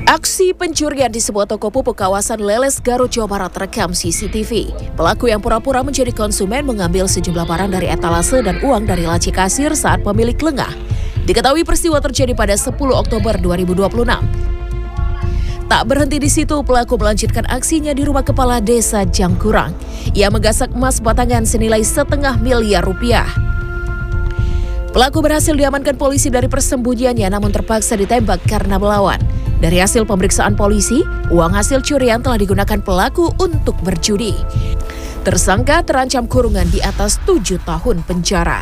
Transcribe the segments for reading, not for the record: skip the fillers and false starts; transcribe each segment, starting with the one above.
Aksi pencurian di sebuah toko pupuk kawasan Leles, Garut, Jawa Barat terekam CCTV. Pelaku yang pura-pura menjadi konsumen mengambil sejumlah barang dari etalase dan uang dari laci kasir saat pemilik lengah. Diketahui peristiwa terjadi pada 10 Oktober 2026. Tak berhenti di situ, pelaku melanjutkan aksinya di rumah kepala desa Jangkurang. Ia menggasak emas batangan senilai setengah miliar rupiah. Pelaku berhasil diamankan polisi dari persembunyiannya namun terpaksa ditembak karena melawan. Dari hasil pemeriksaan polisi, uang hasil curian telah digunakan pelaku untuk berjudi. Tersangka terancam kurungan di atas 7 tahun penjara.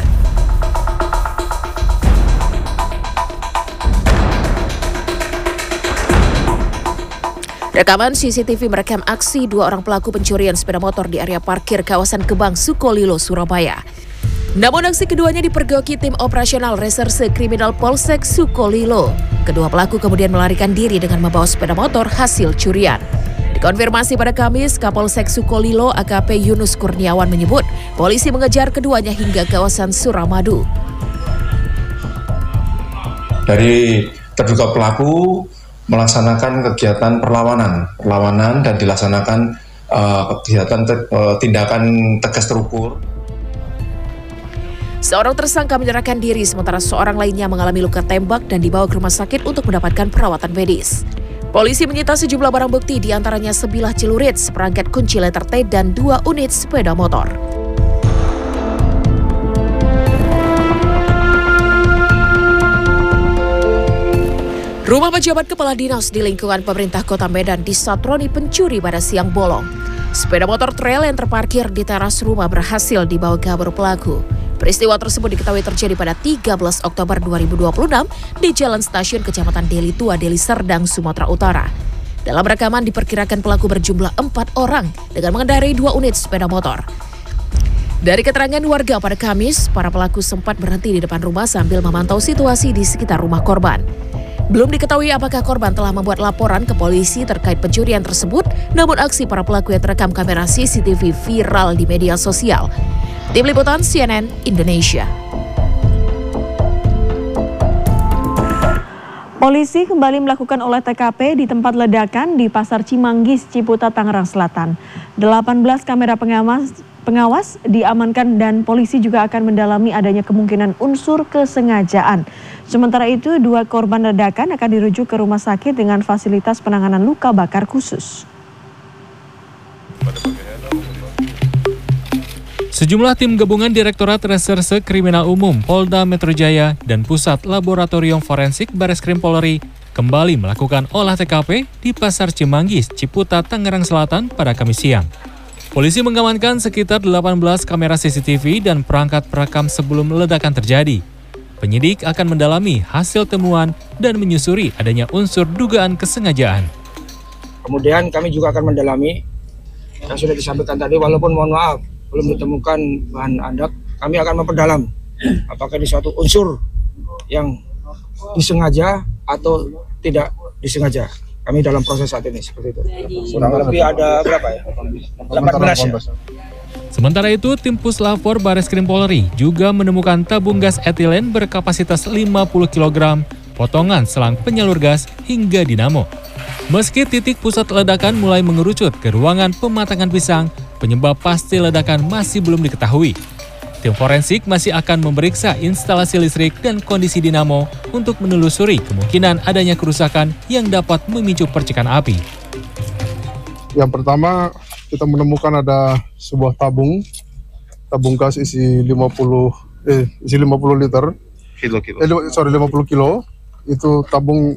Rekaman CCTV merekam aksi dua orang pelaku pencurian sepeda motor di area parkir kawasan Kebang, Sukolilo, Surabaya. Namun aksi keduanya dipergoki tim operasional reserse kriminal Polsek Sukolilo. Kedua pelaku kemudian melarikan diri dengan membawa sepeda motor hasil curian. Dikonfirmasi pada Kamis, Kapolsek Sukolilo AKP Yunus Kurniawan menyebut polisi mengejar keduanya hingga kawasan Suramadu. Dari terduga pelaku melaksanakan kegiatan perlawanan dan dilaksanakan kegiatan tindakan tegas terukur. Seorang tersangka menyerahkan diri sementara seorang lainnya mengalami luka tembak dan dibawa ke rumah sakit untuk mendapatkan perawatan medis. Polisi menyita sejumlah barang bukti diantaranya sebilah celurit, seperangkat kunci letter T dan 2 unit sepeda motor. Rumah pejabat kepala dinas di lingkungan pemerintah Kota Medan disatroni pencuri pada siang bolong. Sepeda motor trail yang terparkir di teras rumah berhasil dibawa kabur pelaku. Peristiwa tersebut diketahui terjadi pada 13 Oktober 2026 di Jalan Stasiun Kecamatan Deli Tua, Deli Serdang, Sumatera Utara. Dalam rekaman diperkirakan pelaku berjumlah 4 orang dengan mengendarai 2 unit sepeda motor. Dari keterangan warga pada Kamis, para pelaku sempat berhenti di depan rumah sambil memantau situasi di sekitar rumah korban. Belum diketahui apakah korban telah membuat laporan ke polisi terkait pencurian tersebut, namun aksi para pelaku yang terekam kamera CCTV viral di media sosial. Tim Liputan CNN Indonesia. Polisi kembali melakukan olah TKP di tempat ledakan di Pasar Cimanggis, Ciputat, Tangerang Selatan. 18 kamera pengawas diamankan dan polisi juga akan mendalami adanya kemungkinan unsur kesengajaan. Sementara itu, 2 korban ledakan akan dirujuk ke rumah sakit dengan fasilitas penanganan luka bakar khusus. Sejumlah tim gabungan Direktorat Reserse Kriminal Umum Polda Metro Jaya dan Pusat Laboratorium Forensik Bareskrim Polri kembali melakukan olah TKP di Pasar Cimanggis, Ciputat, Tangerang Selatan pada Kamis siang. Polisi mengamankan sekitar 18 kamera CCTV dan perangkat perekam sebelum ledakan terjadi. Penyidik akan mendalami hasil temuan dan menyusuri adanya unsur dugaan kesengajaan. Kemudian kami juga akan mendalami yang sudah disampaikan tadi, walaupun mohon maaf belum ditemukan bahan andak, kami akan memperdalam apakah di suatu unsur yang disengaja atau tidak disengaja. Kami dalam proses saat ini seperti itu. Kurang lebih ada berapa ya? 18 ya. Sementara itu, tim Puslapor Bareskrim Polri juga menemukan tabung gas etilen berkapasitas 50 kg, potongan selang penyalur gas hingga dinamo. Meski titik pusat ledakan mulai mengerucut ke ruangan pematangan pisang, penyebab pasti ledakan masih belum diketahui. Tim forensik masih akan memeriksa instalasi listrik dan kondisi dinamo untuk menelusuri kemungkinan adanya kerusakan yang dapat memicu percikan api. Yang pertama, kita menemukan ada sebuah tabung gas isi 50 liter. 50 kilo. Itu tabung